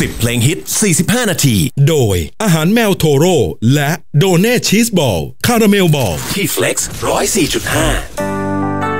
10 เพลงฮิต 45 นาทีโดยอาหารแมวโทโร่และโดเน่ชีสบอลคาราเมลบอลที่ Flex 104.5